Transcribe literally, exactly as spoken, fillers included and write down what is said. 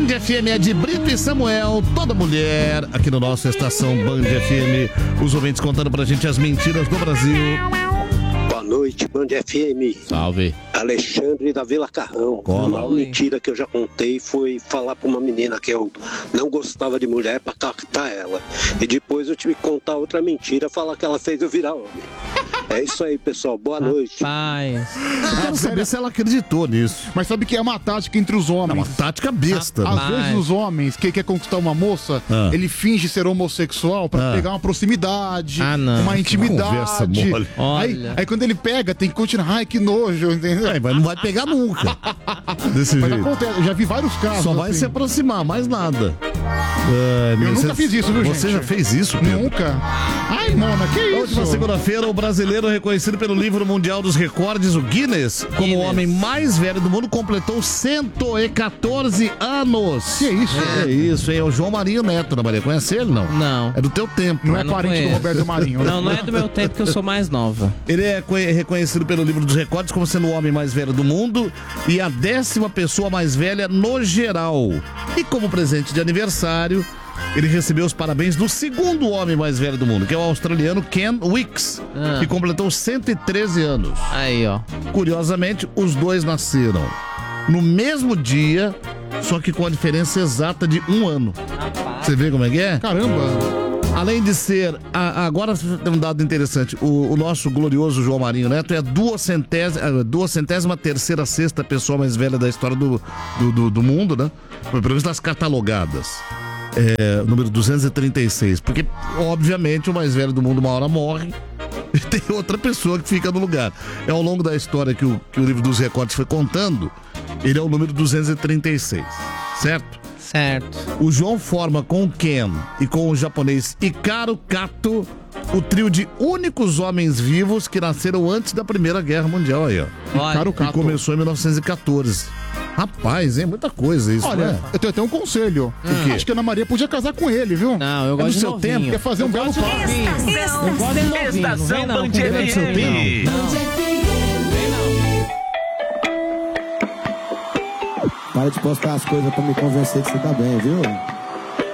F M é de Brito e Samuel, toda mulher, aqui no nosso Estação Band F M. Os ouvintes contando pra gente as mentiras do Brasil. Boa noite, Band F M. Salve. Alexandre da Vila Carrão. Cola. Uma mentira que eu já contei foi falar pra uma menina que eu não gostava de mulher pra captar ela. E depois eu tive que contar outra mentira, falar que ela fez eu virar homem. É isso aí, pessoal. Boa noite. Rapaz. Eu quero saber se ela acreditou nisso. Mas sabe que é uma tática entre os homens? É uma tática besta. Às Rapaz. vezes os homens, que quer conquistar uma moça, Ah. ele finge ser homossexual pra Ah. pegar uma proximidade, Ah, não. uma intimidade. Conversa mole. Aí, Olha. aí quando ele pega, tem que continuar. Ai, que nojo, entendeu? É, mas não vai pegar nunca. Desse Mas jeito. acontece, eu já vi vários casos. Só vai assim. se aproximar, mais nada. Ai, meu, Eu nunca você- fiz isso, viu, Você gente? já fez isso, Pedro? Nunca. Ai, Mona, que Na isso? última segunda-feira, o brasileiro reconhecido pelo livro mundial dos recordes, o Guinness, como o Guinness. homem mais velho do mundo, completou cento e quatorze anos. Que isso? É isso, hein? É o João Marinho Neto, Ana Maria. Conhece ele, não? Não. É do teu tempo. Não é Eu não parente do conheço. Roberto Marinho. né? Não, não é do meu tempo que eu sou mais nova. Ele é co- reconhecido pelo livro dos recordes como sendo o homem mais velho do mundo e a décima pessoa mais velha no geral. E como presente de aniversário, ele recebeu os parabéns do segundo homem mais velho do mundo, que é o australiano Ken Wicks, Ah. que completou cento e treze anos. Aí, ó. Curiosamente, os dois nasceram no mesmo dia, só que com a diferença exata de um ano. Você vê como é que é? Caramba. Além de ser, a- agora tem um dado interessante, o, o nosso glorioso João Marinho Neto é a duacentésima, duacentésima terceira sexta pessoa mais velha da história do, do, do, do mundo, né? Pelo menos das catalogadas. É, número duzentos e trinta e seis, porque obviamente o mais velho do mundo uma hora morre e tem outra pessoa que fica no lugar. É ao longo da história que o, que o livro dos recordes foi contando, ele é o número duzentos e trinta e seis, certo? Certo. O João forma com o Ken e com o japonês Hikaru Kato o trio de únicos homens vivos que nasceram antes da Primeira Guerra Mundial aí, ó. Olha. Hikaru Que Kato. começou em mil novecentos e quatorze. Rapaz, hein? Muita coisa isso, Olha, né? eu tenho até um conselho. quê? Acho que a Ana Maria podia casar com ele, viu? Não, eu do gosto de seu novinho. tempo? Quer fazer um Eu belo gosto de par. novinho. Eu gosto de novinho. Não vem não, com mulher do seu tempo. Não. Vem não. Para de postar as coisas pra me convencer que você tá bem, viu?